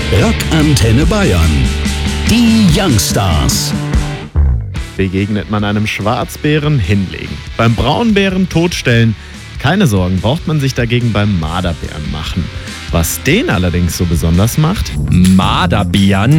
Rock Antenne Bayern. Die Youngstars. Begegnet man einem Schwarzbären, hinlegen. Beim Braunbären totstellen. Keine Sorgen braucht man sich dagegen beim Marderbären machen. Was den allerdings so besonders macht? Marderbian